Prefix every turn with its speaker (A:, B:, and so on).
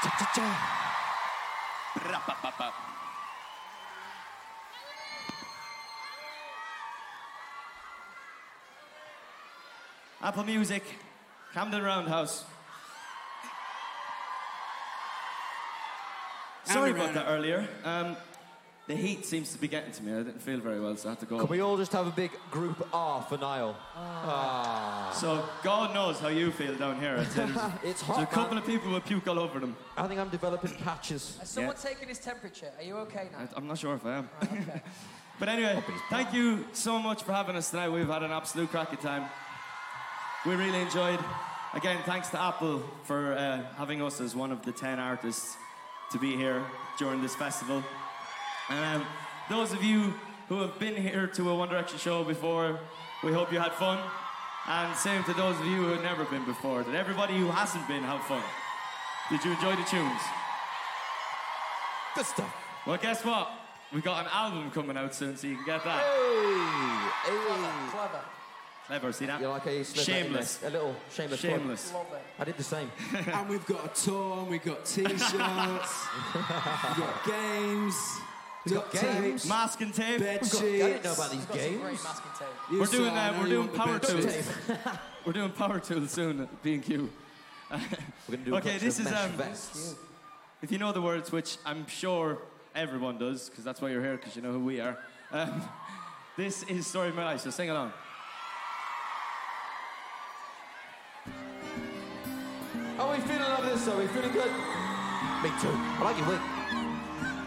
A: Apple Music, Camden Roundhouse. Sorry about that earlier. The heat seems to be getting to me. I didn't feel very well, so I had to go.
B: Can we all just have a big group R for Niall?
A: So God knows how you feel down here.
B: It's hot,
A: There's a couple of people with puke all over them.
B: I think I'm developing patches.
C: Has someone taken his temperature? Are you okay now?
A: I'm not sure if I am.
C: Right, okay.
A: But anyway, thank you so much for having us tonight. We've had an absolute crack of time. We really enjoyed. Again, thanks to Apple for having us as one of the 10 artists to be here during this festival. And those of you who have been here to a One Direction show before, we hope you had fun. And same to those of you who have never been before. Did everybody who hasn't been have fun? Did you enjoy the tunes?
B: Good stuff.
A: Well, guess what? We've got an album coming out soon, so you can get that.
B: Hey!
C: Clever.
A: Clever, see that?
B: You like a
A: Shameless.
B: A little shameless.
A: Shameless.
B: Plug.
C: Love it.
B: I did the same.
D: And we've got a tour, and we've got T-shirts, we've got games,
B: We've got games?
A: Mask and tape.
D: bed sheets.
B: I didn't know about these
C: We've got some
B: games.
C: great masking tape.
D: You
A: We're
D: saw,
A: doing,
D: I know
A: we're
D: you
A: doing
D: want the
A: power
D: bed
A: tools.
D: sheets.
A: We're doing power tools soon at B&Q.
B: We're going to do a
A: Okay,
B: bunch
A: this
B: of
A: is,
B: mesh vests.
A: If you know the words, which I'm sure everyone does, because that's why you're here, because you know who we are. This is Story of My Life, so sing along.
B: Are we feeling like this? Are we feeling good? Me too. I like your wig.